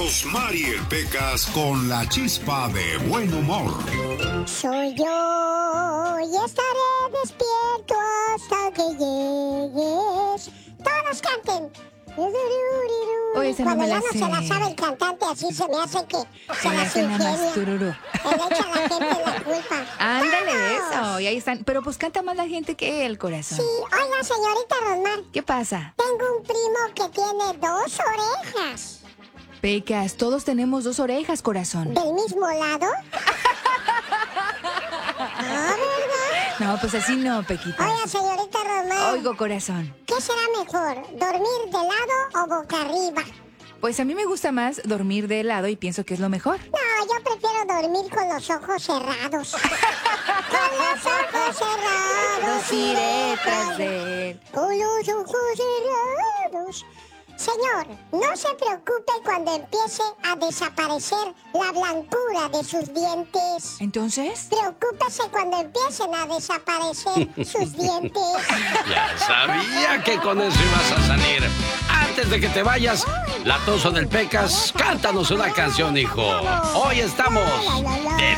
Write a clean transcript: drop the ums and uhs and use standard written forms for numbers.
Rosmarie Pecas con la chispa de buen humor. Soy yo y estaré despierto hasta que llegues. Todos canten. Oye, esa no Cuando me ya la no sé. se la sabe el cantante, así se me hace que se Me la hace nada más ingenia. tururú. Le echa a la gente la culpa. Ándale, ¡Vamos! eso. Y ahí están. Pero pues canta más la gente que él, corazón. Sí, oiga, señorita Rosmar, ¿Qué pasa? tengo un primo que tiene 2 orejas. Pecas, todos tenemos 2 orejas, corazón. ¿Del mismo lado? Ah, ¿verdad? No, pues así no, Pequita. Oiga, señorita Rosmar, Oigo, corazón. ¿qué será mejor, dormir de lado o boca arriba? Pues a mí me gusta más dormir de lado y pienso que es lo mejor. No, yo prefiero dormir con los ojos cerrados. Con los ojos cerrados Iré tras de él. Con los ojos cerrados. Señor, no se preocupe cuando empiece a desaparecer la blancura de sus dientes. ¿Entonces? Preocúpese cuando empiecen a desaparecer sus dientes. Ya sabía que con eso ibas a salir. Antes de que te vayas, Latoso del Pecas, cántanos una canción, hijo. Hoy estamos